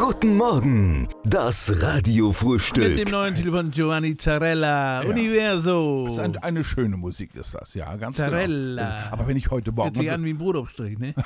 Guten Morgen, das Mit Radiofrühstück. dem neuen Titel von Giovanni Zarella, Ja. Universo. Das ist eine schöne Musik, ist das, ja, ganz Zarella. genau. Aber wenn ich heute Hört sich Morgen... an wie ein Brotaufstrich, ne?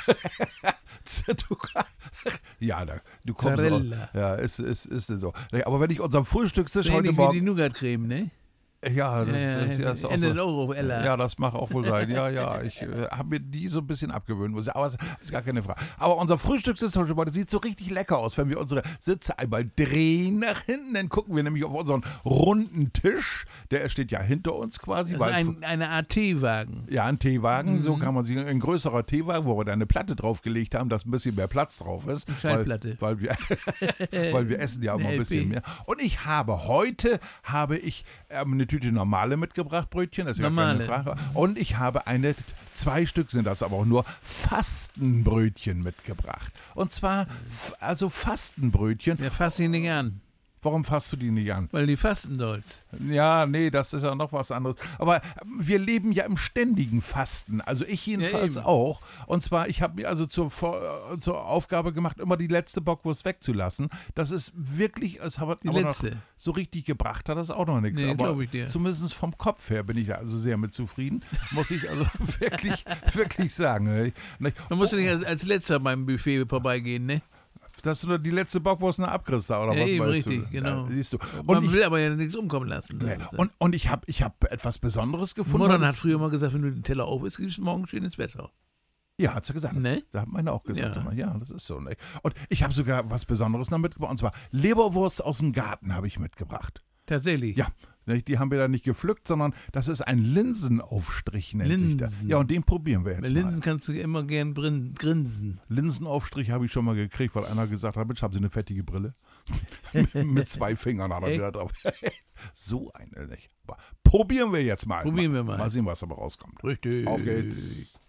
Ja, du kommst auch, Zarella. ja, ist so. Aber wenn ich unserem Frühstückstisch So heute ähnlich wie die Morgen... Nougat-Creme, ne? Ja, das ist auch Ende so. Euro, Ella. Ja, das mag auch wohl sein. Ja, ich habe mir die so ein bisschen abgewöhnen müssen, aber es ist gar keine Frage. Aber unser Frühstückstisch heute sieht so richtig lecker aus, wenn wir unsere Sitze einmal drehen nach hinten, dann gucken wir nämlich auf unseren runden Tisch, der steht ja hinter uns quasi. Das ist eine Art Teewagen. Ja, ein Teewagen, so kann man sich, ein größerer Teewagen, wo wir da eine Platte draufgelegt haben, dass ein bisschen mehr Platz drauf ist. Eine Schallplatte. Weil wir essen ja immer ein bisschen mehr. Und ich habe heute eine Tüte normale mitgebracht, Brötchen, das ist ja keine Frage. Und ich habe 2 Stück sind das aber auch nur, Fastenbrötchen mitgebracht. Und zwar, also Fastenbrötchen. Ja, fass ihn nicht an, Warum fasst du die nicht an? weil die fasten sollst. Ja, nee, das ist ja noch was anderes. Aber wir leben ja im ständigen Fasten. Also ich jedenfalls eben. auch. Und zwar, ich habe mir also zur Aufgabe gemacht, immer die letzte Bockwurst wegzulassen. Das ist wirklich, es hat Die aber letzte. noch so richtig gebracht, hat das auch noch nichts. Nee, aber glaub ich dir. zumindest vom Kopf her bin ich da also sehr mit zufrieden. Muss ich also wirklich sagen. Ne? Man muss ja nicht als letzter beim Buffet vorbeigehen, ne? Dass du die letzte Bockwurst noch abkriegst da, oder Ja, was eben, meinst richtig, du? genau. Ja, siehst du. Man will aber ja nichts umkommen lassen. Nee. Und ich hab etwas Besonderes gefunden. Mutter hat früher mal gesagt, wenn du den Teller auf isst, gibt es morgen schönes Wetter. Ja, hat sie gesagt. Ne? Da hat meine auch gesagt. Ja. Immer. Ja, das ist so. Ne? Und ich habe sogar was Besonderes noch mitgebracht. Und zwar Leberwurst aus dem Garten habe ich mitgebracht. Tatsächlich. Ja, ne, die haben wir da nicht gepflückt, sondern das ist ein Linsenaufstrich, nennt sich das. Linsen. Ja, und den probieren wir Bei jetzt Linsen mal. kannst du immer gern grinsen. Linsenaufstrich habe ich schon mal gekriegt, weil einer gesagt hat, Mensch, haben Sie eine fettige Brille? Mit 2 Fingern hat er Echt? wieder drauf. So eine nicht. Aber probieren wir jetzt mal. Probieren wir mal. Mal sehen, was dabei rauskommt. Richtig. Auf geht's.